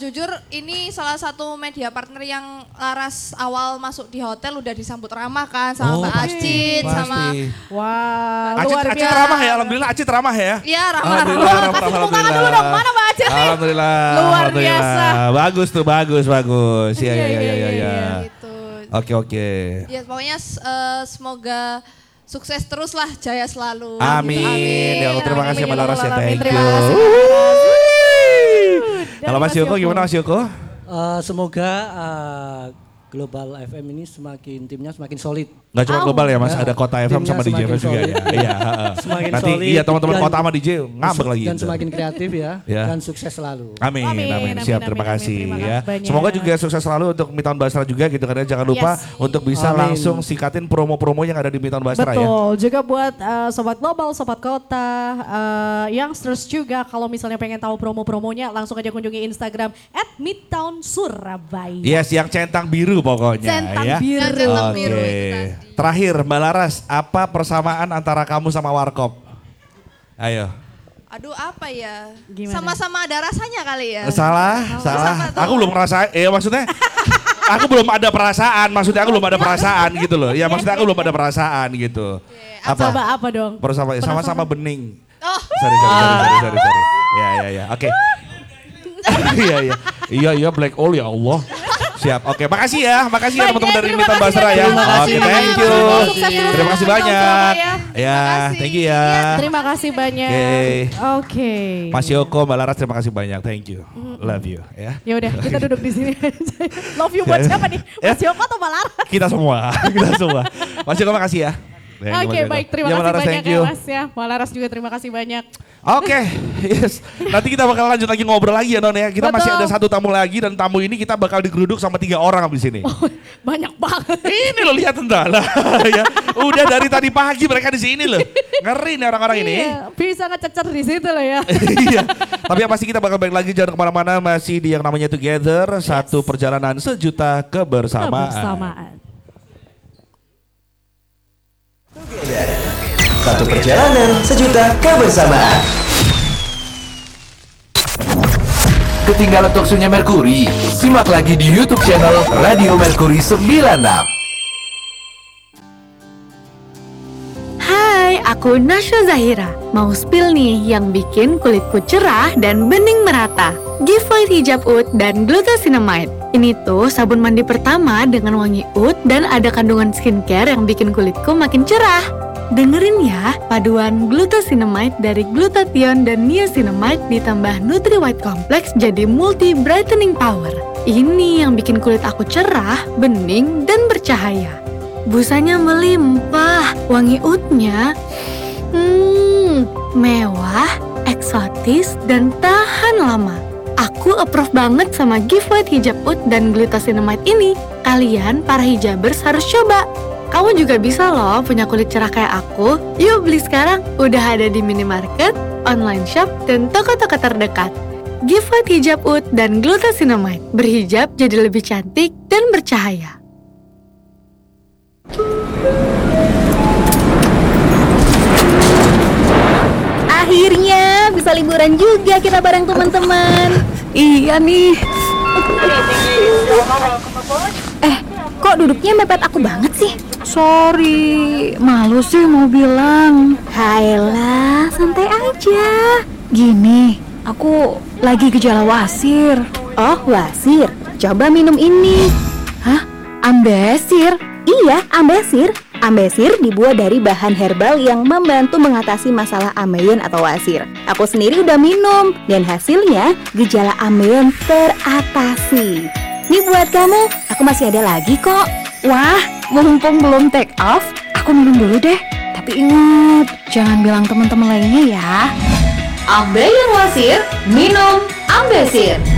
Jujur ini salah satu media partner yang Laras awal masuk di hotel udah disambut ramah kan sama Mbak Acit sama Wah, Acit ramah ya, alhamdulillah Acit ramah ya. Iya ramah. Kasih tepuk tangan dulu dong, mana Mbak Acit? Alhamdulillah. Luar alhamdulillah. biasa. Bagus tuh, bagus. Iya. Gitu. Oke. Ya pokoknya semoga sukses terus lah, jaya selalu. Amin. Gitu, amin. Ya Allah, terima kasih Mbak Laras ya, thank Terima you. kasih. Kalau Mas Yoko gimana Mas Yoko? Semoga Global FM ini timnya semakin solid. Gak cuma global ya Mas, Ya, ada Kota FM sama DJ FM juga ya. Iya, Semakin nanti solid. iya teman-teman Dan- Kota sama DJ ngambek lagi. Dan gitu. semakin kreatif ya, Ya. dan sukses selalu. Amin. Siap, terima kasih terima ya. kasih banyak. Semoga juga sukses selalu untuk Mitown Basra juga gitu kan ya. Jangan lupa untuk bisa Amin. langsung sikatin promo-promo yang ada di Mitown Basra ya. Betul, juga buat Sobat Global, Sobat Kota, Youngsters juga kalau misalnya pengen tahu promo-promonya langsung aja kunjungi Instagram @midtownsurabaya. Yes, yang centang biru pokoknya Centang ya. biru. Yang centang biru Oke. itu tadi. Terakhir Mbak Laras, apa persamaan antara kamu sama Warkop? Ayo. Aduh apa ya? Gimana? Sama-sama ada rasanya kali ya. Salah. Sama tuh. Aku belum ngerasain, maksudnya aku belum ada perasaan, maksudnya aku belum ada perasaan gitu loh. Ya maksudnya aku belum ada perasaan gitu. Coba apa dong? Sama-sama bening. Oh. Sorry. Ya. Oke. Iya, black hole ya Allah. Siap, oke. Makasih ya teman-teman dari terima Mitown kasih Basra ya. terima kasih Oke, thank you. Sukses terus Terima kasih untuk banyak. Surabaya. Ya, thank you ya. Terima kasih banyak. Oke. Mas Yoko, Mbak Laras terima kasih banyak. Thank you. Love you ya. Ya udah, kita duduk di sini. Love you buat siapa nih? Mas Yoko atau Mbak Lara? Kita semua. Mas Yoko makasih ya. Thank you, Oke, Mas Yoko. baik. Terima Ya, Mbak kasih Laras, banyak thank ya you. Mas ya. Mbak Laras juga terima kasih banyak. Oke, yes. Nanti kita bakal lanjut lagi ngobrol lagi ya Non ya. Kita masih ada satu tamu lagi dan tamu ini kita bakal digeruduk sama 3 orang habis ini. Banyak banget. Ini loh lihat entahlah ya. Udah dari tadi pagi mereka di sini loh. Ngeri nih orang-orang ini. Iya, bisa ngececer di situ loh ya. Iya. Tapi yang pasti kita bakal balik lagi jangan kemana-mana, masih di yang namanya Together, satu perjalanan sejuta kebersamaan. Satu perjalanan sejuta kebersamaan. Ketinggalan talkshow-nya Mercury? Simak lagi di YouTube channel Radio Mercury 96. Hai, aku Nasya Zahira. Mau spill nih yang bikin kulitku cerah dan bening merata. Giveaway hijab oud dan glucosinamide. Ini tuh sabun mandi pertama dengan wangi oud dan ada kandungan skincare yang bikin kulitku makin cerah. Dengerin ya, paduan glucosinamide dari glutathione dan niacinamide ditambah Nutri White Complex jadi multi brightening power. Ini yang bikin kulit aku cerah, bening, dan bercahaya. Busanya melimpah, wangi oudnya mewah, eksotis, dan tahan lama. Aku approve banget sama giveaway hijab oud dan glucosinamide ini. Kalian para hijabers harus coba. Kamu juga bisa loh punya kulit cerah kayak aku. Yuk beli sekarang, udah ada di minimarket, online shop, dan toko-toko terdekat. Giveaway hijab oud dan glucosinamide. Berhijab jadi lebih cantik dan bercahaya. Akhirnya bisa liburan juga kita bareng teman-teman. Iya nih. Kok duduknya mepet aku banget sih? Sorry, malu sih mau bilang. Hayalah, santai aja. Gini, aku lagi gejala wasir. Oh, wasir. Coba minum ini. Hah? Ambesir? Iya, ambesir. Ambesir dibuat dari bahan herbal yang membantu mengatasi masalah ambeien atau wasir. Aku sendiri udah minum dan hasilnya gejala ambeien teratasi. Nih buat kamu, aku masih ada lagi kok. Wah, mumpung belum take off, aku minum dulu deh. Tapi ingat, jangan bilang teman-teman lainnya ya. Ambeien wasir, minum Ambesir.